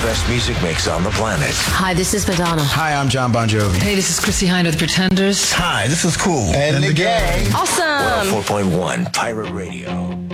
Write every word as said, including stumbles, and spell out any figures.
best music mix on the planet. Hi, this is Madonna. Hi, I'm John Bon Jovi. Hey, this is Chrissy Hynde of the Pretenders. Hi, this is Cool. And, and the gang. Awesome. one oh four point one Pirate Radio.